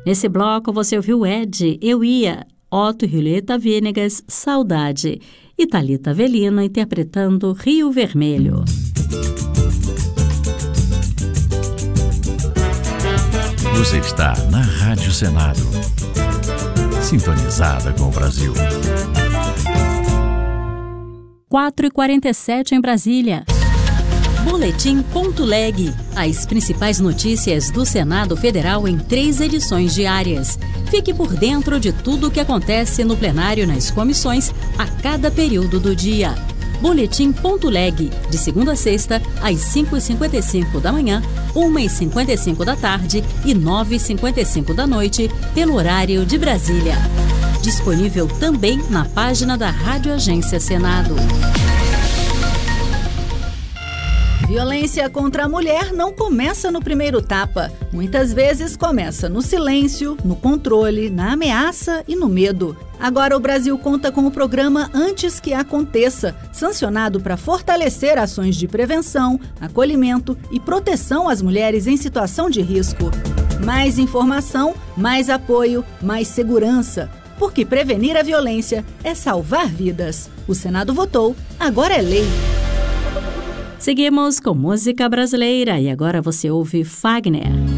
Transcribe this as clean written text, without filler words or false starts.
Nesse bloco você ouviu Ed, Eu Ia, Otto e Julieta Vienegas, Saudade, e Thalita Avelino interpretando Rio Vermelho. Você está na Rádio Senado, sintonizada com o Brasil. 4h47 em Brasília. Boletim.leg. As principais notícias do Senado Federal em 3 edições diárias. Fique por dentro de tudo o que acontece no plenário e nas comissões a cada período do dia. Boletim.leg, de segunda a sexta, às 5h55 da manhã, 1h55 da tarde e 9h55 da noite, pelo horário de Brasília. Disponível também na página da Rádio Agência Senado. Violência contra a mulher não começa no primeiro tapa. Muitas vezes começa no silêncio, no controle, na ameaça e no medo. Agora o Brasil conta com o programa Antes que Aconteça, sancionado para fortalecer ações de prevenção, acolhimento e proteção às mulheres em situação de risco. Mais informação, mais apoio, mais segurança. Porque prevenir a violência é salvar vidas. O Senado votou, agora é lei. Seguimos com música brasileira e agora você ouve Fagner.